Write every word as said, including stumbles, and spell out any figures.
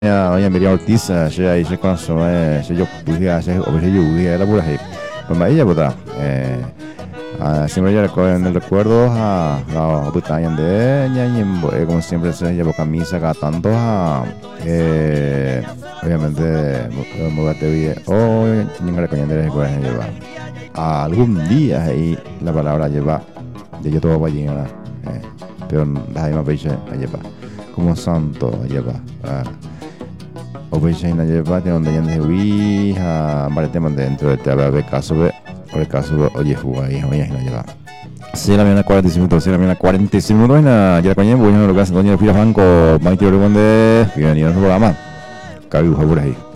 doña Miriam Ortiz, she ahí se conoce, se yo pude se o se yo pude la pura hip. Pues ella puta, eh, ah, siempre yo recuerdo en el recuerdo a la puta de ella y como siempre se llevó camisa cantando a eh, obviamente me voy a te vi o ninguna coña de recuerdo lleva algún día ahí la palabra lleva de yo todo va a llegar pero la misma peixe lleva como santo lleva Operation lleva de donde ya de Wii a Mareteman dentro de Tabla de caso de por el caso de oye jugué oye no lleva si la mina cuarenta y cinco minutos si la mina cuarenta y cinco minutos na ya coño voy a lo que hace doña Pira Franco Maite Oregon de bienvenido al programa Cabi Buja por ahí